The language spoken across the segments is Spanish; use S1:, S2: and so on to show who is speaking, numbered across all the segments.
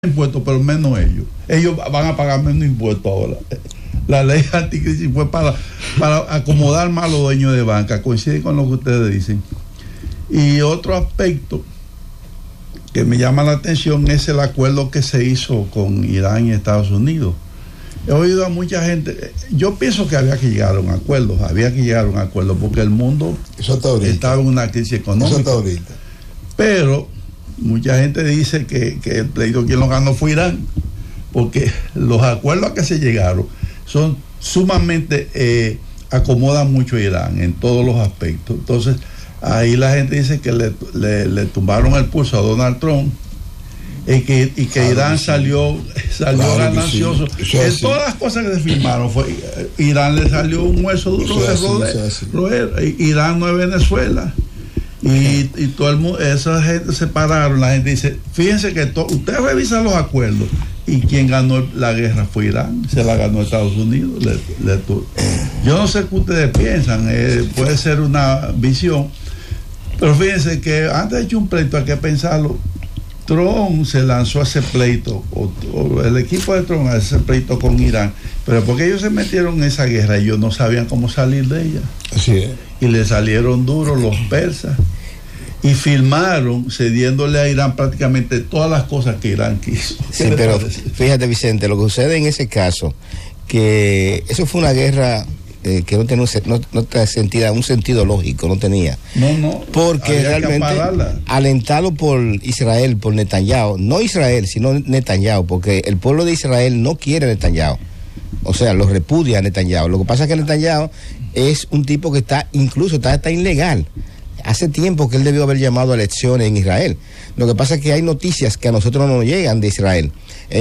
S1: impuestos, pero menos ellos. Ellos van a pagar menos impuestos ahora. La ley anticrisis fue para acomodar más a los dueños de banca, coincide con lo que ustedes dicen. Y otro aspecto que me llama la atención es el acuerdo que se hizo con Irán y Estados Unidos. He oído a mucha gente, yo pienso que había que llegar a un acuerdo, porque el mundo estaba en una crisis económica.
S2: Eso está ahorita.
S1: Pero mucha gente dice que el pleito quien lo ganó fue Irán, porque los acuerdos a que se llegaron son sumamente, acomodan mucho a Irán en todos los aspectos. Entonces, ahí la gente dice que le tumbaron el pulso a Donald Trump y que Irán salió ganancioso. Sí. En todas las cosas que se firmaron, Irán le salió un hueso duro de roer. Irán no es Venezuela. Y todo el mundo, esa gente se pararon, la gente dice, fíjense que ustedes revisan los acuerdos y quien ganó la guerra fue Irán, se la ganó Estados Unidos. Yo no sé qué ustedes piensan, puede ser una visión, pero fíjense que antes de hecho un pleito hay que pensarlo. Trump se lanzó a ese pleito, o el equipo de Trump a ese pleito con Irán, pero porque ellos se metieron en esa guerra, ellos no sabían cómo salir de ella.
S2: Así es.
S1: Y le salieron duros los persas y firmaron cediéndole a Irán prácticamente todas las cosas que Irán quiso.
S3: Sí, pero fíjate, Vicente, lo que sucede en ese caso, que eso fue una guerra que no tenía un sentido lógico, no tenía.
S1: No.
S3: Porque realmente, alentado por Israel, por Netanyahu, no Israel, sino Netanyahu, porque el pueblo de Israel no quiere a Netanyahu. O sea, lo repudia a Netanyahu. Lo que pasa es que Netanyahu es un tipo que está ilegal. Hace tiempo que él debió haber llamado a elecciones en Israel. Lo que pasa es que hay noticias que a nosotros no nos llegan de Israel.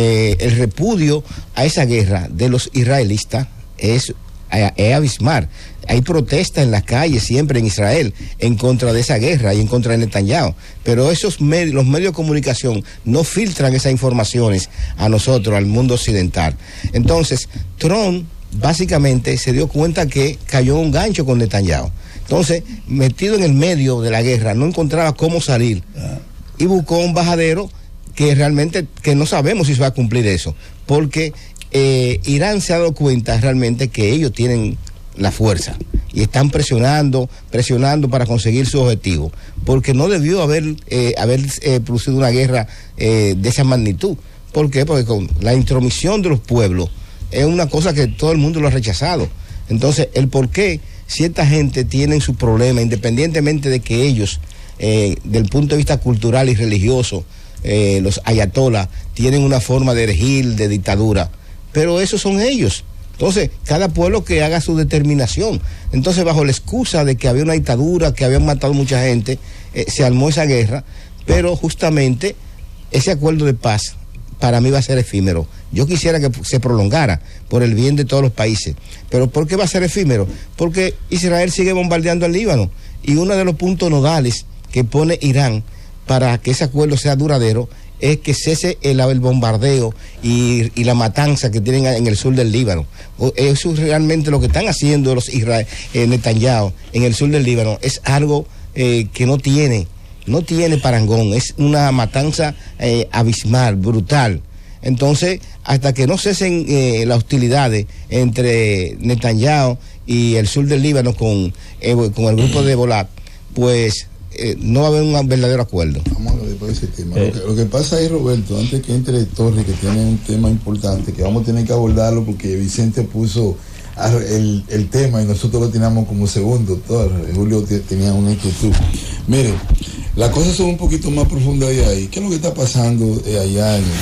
S3: El repudio a esa guerra de los israelitas es abismal. Hay protestas en las calles siempre en Israel en contra de esa guerra y en contra de Netanyahu, pero los medios de comunicación no filtran esas informaciones a nosotros, al mundo occidental. Entonces Trump básicamente se dio cuenta que cayó en un gancho con Netanyahu. Entonces, metido en el medio de la guerra, no encontraba cómo salir y buscó un bajadero que realmente que no sabemos si se va a cumplir eso, porque Irán se ha dado cuenta realmente que ellos tienen la fuerza y están presionando para conseguir su objetivo, porque no debió haber producido una guerra de esa magnitud. ¿Por qué? Porque con la intromisión de los pueblos es una cosa que todo el mundo lo ha rechazado. Entonces, el por qué cierta gente tiene su problema, independientemente de que ellos, del punto de vista cultural y religioso, los ayatolás tienen una forma de regir, de dictadura, pero esos son ellos. Entonces, cada pueblo que haga su determinación. Entonces, bajo la excusa de que había una dictadura, que habían matado mucha gente, se armó esa guerra, pero justamente ese acuerdo de paz para mí va a ser efímero. Yo quisiera que se prolongara por el bien de todos los países. ¿Pero por qué va a ser efímero? Porque Israel sigue bombardeando al Líbano y uno de los puntos nodales que pone Irán para que ese acuerdo sea duradero es que cese el bombardeo y la matanza que tienen en el sur del Líbano. Eso es realmente lo que están haciendo los Netanyahu en el sur del Líbano. Es algo que no tiene parangón, es una matanza abismal, brutal. Entonces, hasta que no cesen las hostilidades entre Netanyahu y el sur del Líbano con el grupo de Hezbollah, pues no va a haber un verdadero acuerdo.
S2: Vamos a ver por ese tema. Lo que pasa es, Roberto, antes que entre Torres, que tiene un tema importante, que vamos a tener que abordarlo porque Vicente puso el tema y nosotros lo teníamos como segundo. Julio tenía una inquietud. Mire, las cosas son un poquito más profundas de ahí. ¿Qué es lo que está pasando allá en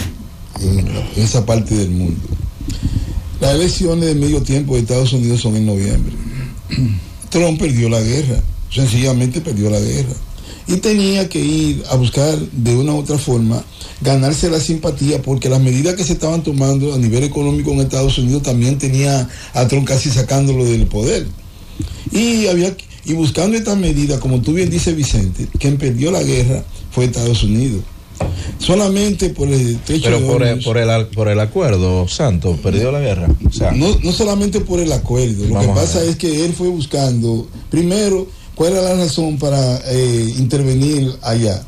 S2: esa parte del mundo? Las elecciones de medio tiempo de Estados Unidos son en noviembre. Trump perdió la guerra, sencillamente perdió la guerra, y tenía que ir a buscar de una u otra forma ganarse la simpatía, porque las medidas que se estaban tomando a nivel económico en Estados Unidos también tenía a Trump casi sacándolo del poder, y buscando estas medidas, como tú bien dices, Vicente, quien perdió la guerra fue Estados Unidos. Solamente por el techo.
S4: Pero por el acuerdo, Santos perdió la guerra. O sea,
S2: no solamente por el acuerdo. Lo que pasa es que él fue buscando, primero, cuál era la razón para intervenir allá.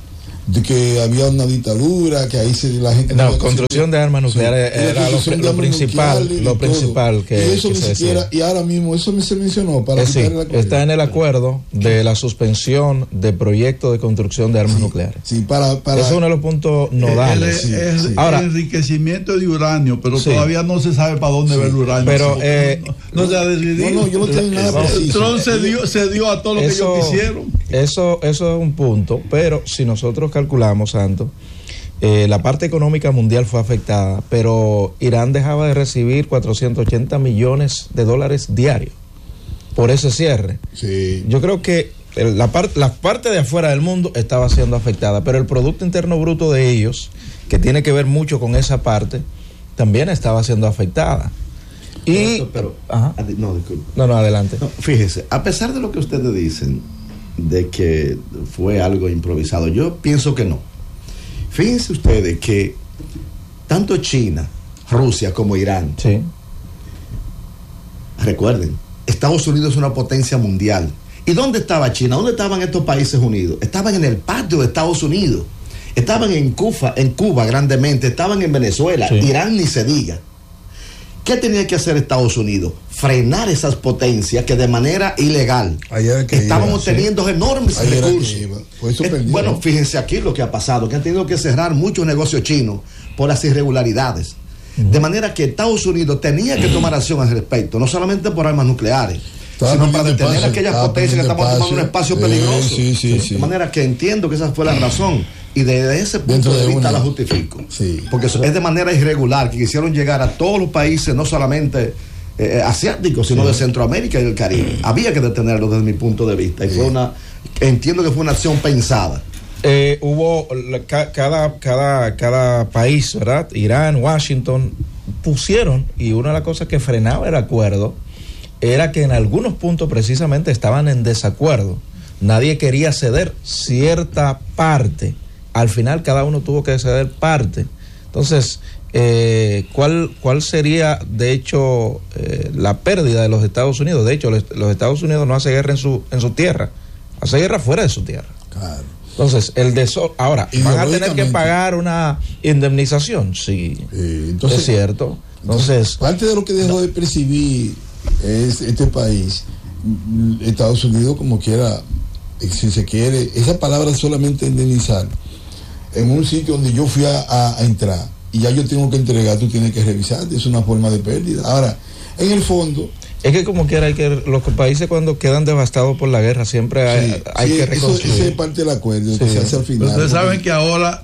S2: de que había una dictadura, que ahí la gente...
S4: No, construcción de armas nucleares era lo principal que...
S2: Y eso
S4: que
S2: ni siquiera, y ahora mismo eso se mencionó para
S4: sí, está en el acuerdo de la suspensión de proyectos de construcción de armas nucleares.
S2: Sí, para
S4: eso es uno de los puntos nodales.
S1: Ahora, el enriquecimiento de uranio, pero todavía no se sabe para dónde va el uranio.
S4: Pero
S1: no se ha decidido.
S2: No, yo no tengo nada preciso.
S1: Trump se dio a todo lo que ellos quisieron.
S4: Eso es un punto, pero si nosotros calculamos, Santos, la parte económica mundial fue afectada, pero Irán dejaba de recibir 480 millones de dólares diarios por ese cierre.
S2: Sí.
S4: Yo creo que la parte de afuera del mundo estaba siendo afectada, pero el Producto Interno Bruto de ellos, que tiene que ver mucho con esa parte, también estaba siendo afectada. Y no, adelante.
S5: No, fíjese, a pesar de lo que ustedes dicen de que fue algo improvisado, yo pienso que no. Fíjense ustedes que tanto China, Rusia como Irán,
S4: sí,
S5: recuerden, Estados Unidos es una potencia mundial. ¿Y dónde estaba China? ¿Dónde estaban estos países unidos? Estaban en el patio de Estados Unidos, estaban en Cuba grandemente, estaban en Venezuela, sí. Irán ni se diga. ¿Qué tenía que hacer Estados Unidos? Frenar esas potencias que de manera ilegal estaban obteniendo enormes recursos. Bueno, fíjense aquí lo que ha pasado, que han tenido que cerrar muchos negocios chinos por las irregularidades. De manera que Estados Unidos tenía que tomar acción al respecto, no solamente por armas nucleares, sino para detener aquellas potencias que estaban tomando un espacio peligroso. De manera que entiendo que esa fue la razón. Y desde ese punto de vista la justifico.
S2: Sí.
S5: Porque es de manera irregular que quisieron llegar a todos los países, no solamente asiáticos, sino de Centroamérica y del Caribe. Había que detenerlo desde mi punto de vista. Y entiendo que fue una acción pensada.
S4: Hubo cada país, ¿verdad? Irán, Washington, pusieron, y una de las cosas que frenaba el acuerdo era que en algunos puntos precisamente estaban en desacuerdo. Nadie quería ceder cierta parte. Al final cada uno tuvo que ceder parte. Entonces, ¿cuál sería de hecho la pérdida de los Estados Unidos? De hecho, los Estados Unidos no hace guerra en su tierra, hace guerra fuera de su tierra.
S2: Claro.
S4: Entonces, ahora, ¿van a tener que pagar una indemnización? Sí, entonces, es cierto. Entonces,
S2: parte de lo que dejó de percibir es este país, Estados Unidos, como quiera, si se quiere, esa palabra solamente indemnizar en un sitio donde yo fui a entrar y ya yo tengo que entregar, tú tienes que revisar, es una forma de pérdida. Ahora, en el fondo,
S4: es que como quiera los países cuando quedan devastados por la guerra siempre hay que reconstruir.
S2: Esa es parte del acuerdo que se hace al final.
S1: Ustedes saben que ahora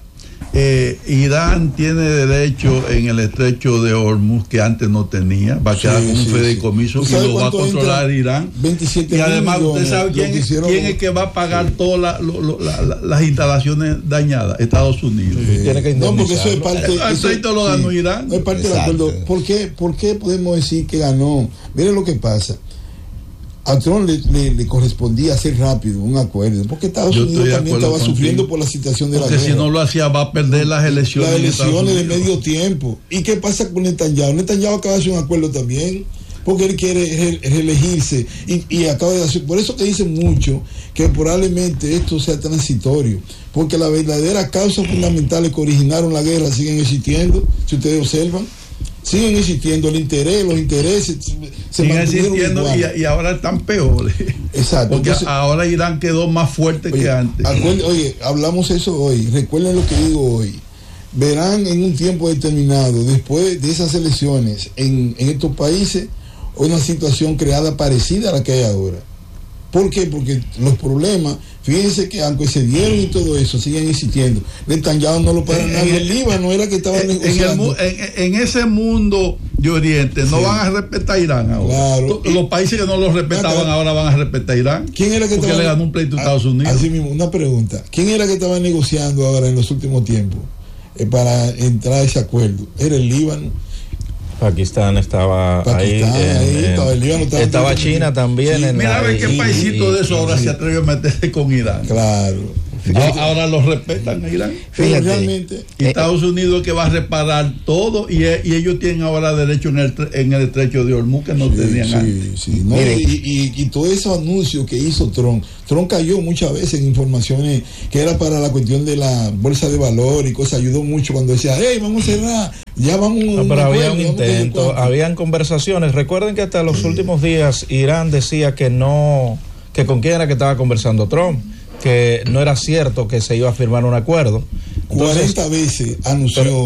S1: Irán tiene derecho en el estrecho de Hormuz que antes no tenía, va a quedar con un fideicomiso y lo va a controlar Irán.
S2: 27
S1: y además
S2: millones,
S1: usted sabe quién es que va a pagar todas las instalaciones dañadas, Estados Unidos.
S4: Tiene que
S2: no, porque eso es parte.
S1: Eso lo ganó Irán.
S2: No es parte del acuerdo. ¿Por qué podemos decir que ganó? Miren lo que pasa. A Trump le correspondía hacer rápido un acuerdo, porque Estados Unidos también estaba sufriendo por la situación de la guerra.
S1: Porque si no lo hacía va a perder las elecciones.
S2: Las elecciones de medio tiempo. ¿Y qué pasa con Netanyahu? Netanyahu acaba de hacer un acuerdo también, porque él quiere reelegirse y acaba de hacer. Por eso que dicen mucho que probablemente esto sea transitorio, porque las verdaderas causas fundamentales que originaron la guerra siguen existiendo, si ustedes observan. Siguen existiendo los intereses
S1: siguen existiendo y ahora están peores.
S2: Exacto.
S1: Porque entonces, ahora Irán quedó más fuerte que antes.
S2: Hablamos eso hoy. Recuerden lo que digo hoy. Verán en un tiempo determinado, después de esas elecciones en estos países, una situación creada parecida a la que hay ahora. ¿Por qué? Porque los problemas, fíjense que aunque se dieron y todo eso, siguen existiendo. Netanyahu no lo para nadie. El Líbano era que estaba negociando.
S1: En ese mundo de Oriente no van a respetar a Irán ahora.
S2: Claro.
S1: Los países que no lo respetaban ahora van a respetar a Irán.
S2: ¿Quién era que
S1: porque le ganó un pleito a Estados Unidos?
S2: Así mismo, una pregunta. ¿Quién era que estaba negociando ahora en los últimos tiempos para entrar a ese acuerdo? ¿Era el Líbano?
S4: Pakistán estaba ahí. Estaba China también.
S1: Sí, mira a ver qué paisito de eso ahora se atreve a meterse con Irán.
S2: Claro.
S1: Ahora lo respetan a Irán.
S2: Fíjate, realmente.
S1: Y Estados Unidos que va a reparar todo y ellos tienen ahora derecho en el estrecho de Hormuz que no tenían antes.
S2: Sí. No, y todos esos anuncios que hizo Trump cayó muchas veces en informaciones que era para la cuestión de la bolsa de valor y cosas, ayudó mucho cuando decía, hey, vamos a cerrar, ya vamos.
S4: No, pero había un intento, habían conversaciones. Recuerden que hasta los últimos días Irán decía que con quién era que estaba conversando Trump, que no era cierto que se iba a firmar un acuerdo. Entonces,
S2: 40 veces anunció,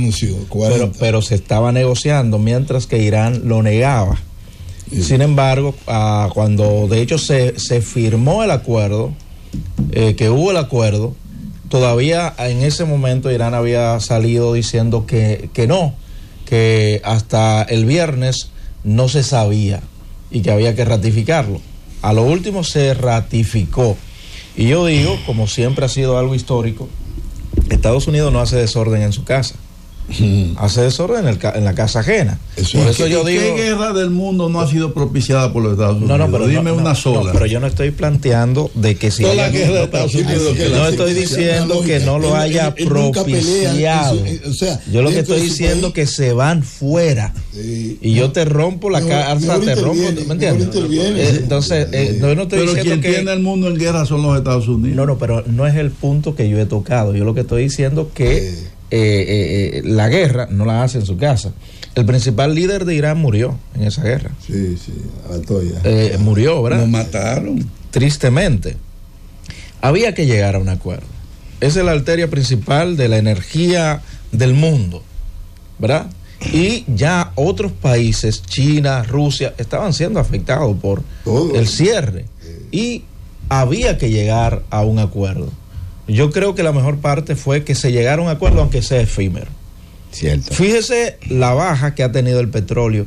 S2: 40.
S4: Pero se estaba negociando mientras que Irán lo negaba. Sí. Sin embargo, cuando de hecho se firmó el acuerdo, que hubo el acuerdo, todavía en ese momento Irán había salido diciendo que no, que hasta el viernes no se sabía y que había que ratificarlo. A lo último se ratificó. Y yo digo, como siempre ha sido algo histórico, Estados Unidos no hace desorden en su casa. Hace desorden en la casa ajena.
S1: Por eso yo digo, ¿qué guerra del mundo no ha sido propiciada por los Estados Unidos?
S4: No, pero
S1: dime una sola.
S4: No, pero yo no estoy planteando de que si
S1: toda la guerra de Estados Unidos.
S4: No estoy diciendo que no lo haya propiciado. Yo lo que estoy diciendo es que se van fuera. Y yo te rompo la casa, te rompo, ¿me entiendes? Entonces, yo no estoy
S1: pero
S4: diciendo
S1: quien tiene el mundo en guerra son los Estados Unidos.
S4: No, pero no es el punto que yo he tocado. Yo lo que estoy diciendo que la guerra no la hace en su casa. El principal líder de Irán murió en esa guerra.
S2: Sí, ya.
S4: Murió, ¿verdad?
S1: Lo mataron.
S4: Tristemente. Había que llegar a un acuerdo. Esa es la arteria principal de la energía del mundo, ¿verdad? Y ya otros países, China, Rusia, estaban siendo afectados por el cierre. Y había que llegar a un acuerdo. Yo creo que la mejor parte fue que se llegara a un acuerdo, aunque sea efímero.
S3: Cierto.
S4: Fíjese la baja que ha tenido el petróleo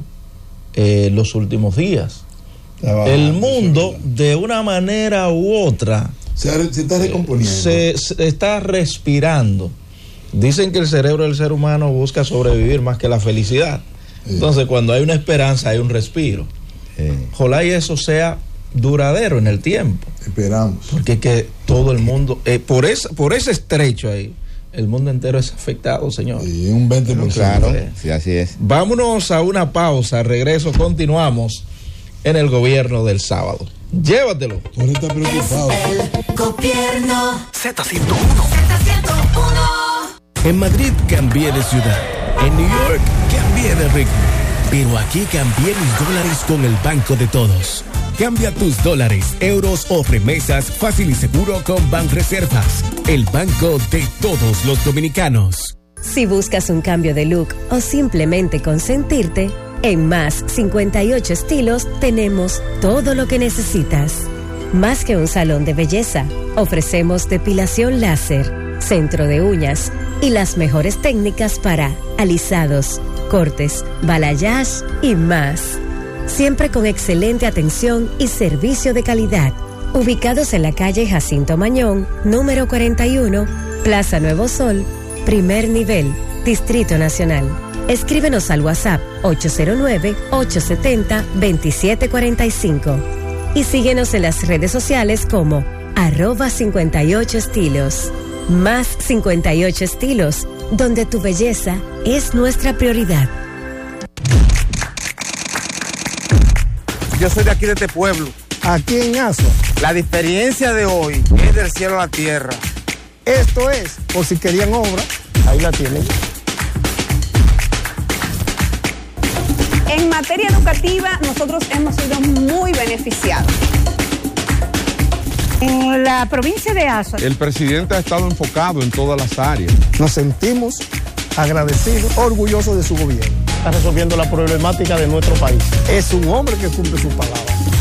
S4: los últimos días. El mundo, de una manera u otra,
S2: se está recomponiendo.
S4: Se está respirando. Dicen que el cerebro del ser humano busca sobrevivir más que la felicidad. Entonces, cuando hay una esperanza, hay un respiro. Ojalá y eso sea duradero en el tiempo.
S2: Esperamos.
S4: Porque es que todo el mundo, por ese estrecho ahí, el mundo entero es afectado, señor.
S2: Y un 20%.
S3: Claro, sí, así es.
S4: Vámonos a una pausa, regreso, continuamos en el gobierno del sábado. Llévatelo.
S2: Tú estás preocupado.
S6: El gobierno
S7: Z101. En Madrid cambié de ciudad. En New York cambié de ritmo. Pero aquí cambié mis dólares con el Banco de Todos. Cambia tus dólares, euros o remesas fácil y seguro con Banreservas, el banco de todos los dominicanos.
S8: Si buscas un cambio de look o simplemente consentirte, en Más 58 Estilos tenemos todo lo que necesitas. Más que un salón de belleza, ofrecemos depilación láser, centro de uñas y las mejores técnicas para alisados, cortes, balayage y más. Siempre con excelente atención y servicio de calidad. Ubicados en la calle Jacinto Mañón, número 41, Plaza Nuevo Sol, primer nivel, Distrito Nacional. Escríbenos al WhatsApp 809-870-2745 y síguenos en las redes sociales como @58estilos. Más 58 Estilos, donde tu belleza es nuestra prioridad.
S9: Yo soy de aquí, de este pueblo.
S10: Aquí en Asua.
S9: La diferencia de hoy es del cielo a la tierra.
S10: Esto es, por si querían obra, ahí la tienen.
S11: En materia educativa, nosotros hemos sido muy beneficiados.
S12: En la provincia de Asua,
S13: el presidente ha estado enfocado en todas las áreas.
S10: Nos sentimos agradecidos, orgullosos de su gobierno.
S14: Está resolviendo la problemática de nuestro país.
S10: Es un hombre que cumple su palabra.